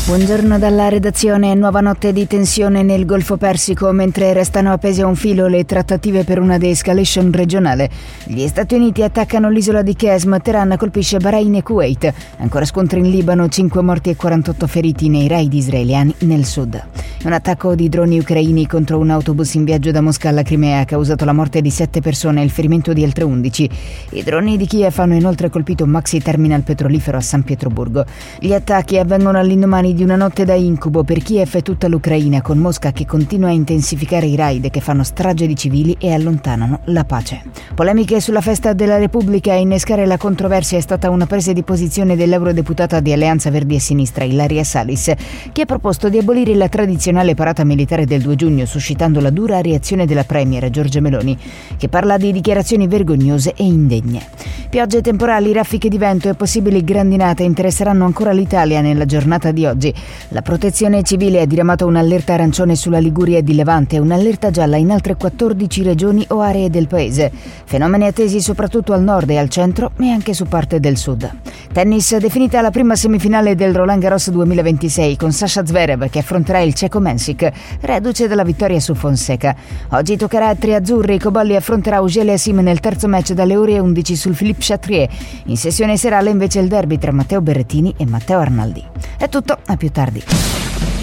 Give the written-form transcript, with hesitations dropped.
Buongiorno dalla redazione. Nuova notte di tensione nel Golfo Persico mentre restano appese a un filo le trattative per una de-escalation regionale. Gli Stati Uniti attaccano l'isola di Qesm, Teheran colpisce Bahrain e Kuwait. Ancora scontri in Libano, 5 morti e 48 feriti nei raid israeliani nel sud. Un attacco di droni ucraini contro un autobus in viaggio da Mosca alla Crimea ha causato la morte di 7 persone e il ferimento di altre 11. I droni di Kiev hanno inoltre colpito un maxi terminal petrolifero a San Pietroburgo. Gli attacchi avvengono all'indomani di una notte da incubo per Kiev e tutta l'Ucraina, con Mosca che continua a intensificare i raid che fanno strage di civili e allontanano la pace. Polemiche sulla festa della Repubblica. A innescare la controversia è stata una presa di posizione dell'eurodeputata di Alleanza Verdi e Sinistra Ilaria Salis, che ha proposto di abolire la tradizionale parata militare del 2 giugno, suscitando la dura reazione della premier Giorgia Meloni, che parla di dichiarazioni vergognose e indegne. Piogge temporali, raffiche di vento e possibili grandinate interesseranno ancora l'Italia nella giornata di oggi. La Protezione Civile ha diramato un'allerta arancione sulla Liguria e di Levante e un'allerta gialla in altre 14 regioni o aree del paese. Fenomeni attesi soprattutto al nord e al centro e anche su parte del sud. Tennis, definita la prima semifinale del Roland Garros 2026 con Sasha Zverev che affronterà il ceco Mensik, reduce dalla vittoria su Fonseca. Oggi toccherà a tre azzurri. Cobolli affronterà Auger Aliassime nel terzo match dalle ore 11 sul Philippe Chatrier. In sessione serale invece il derby tra Matteo Berrettini e Matteo Arnaldi. È tutto, a più tardi.